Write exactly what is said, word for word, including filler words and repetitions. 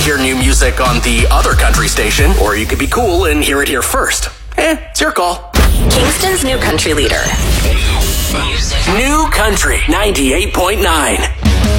hear new music on the other country station, or you could be cool and hear it here first. Eh, it's your call. Kingston's new country leader. New Country ninety-eight point nine.